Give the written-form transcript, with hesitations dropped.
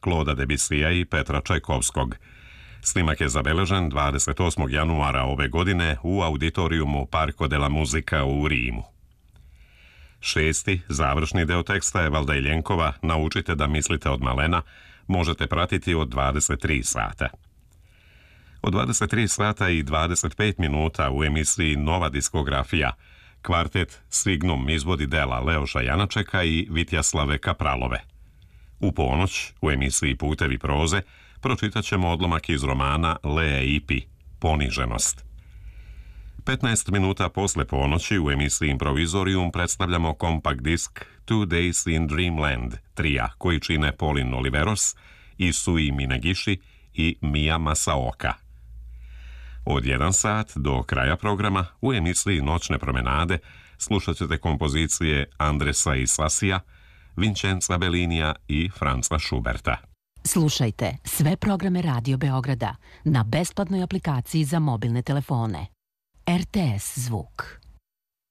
Claude'a Debussija i Petra Čajkovskog. Snimak je zabeležen 28. januara ove godine u auditorijumu Parco della Musica u Rimu. 6. završni deo teksta je Valda Iljenkova Naučite da mislite od malena, možete pratiti od 23 sata. Od 23 sata i 25 minuta u emisiji Nova diskografija kvartet Signum izvodi dela Leoša Janačeka i Vitjaslave Kapralove. U ponoć, u emisiji Putevi proze, pročitat ćemo odlomak iz romana Lee Ipi, Poniženost. 15 minuta posle ponoći u emisiji Improvizorium predstavljamo kompakt disk Two Days in Dreamland trija koji čine Paulin Oliveros, Isui Minegishi i Mia Masaoka. Od 1 sat do kraja programa u emisiji Noćne promenade slušat ćete kompozicije Andresa Isasija, Vincenza Bellinija i Franza Schuberta. Slušajte sve programe Radio Beograda na besplatnoj aplikaciji za mobilne telefone. RTS Zvuk.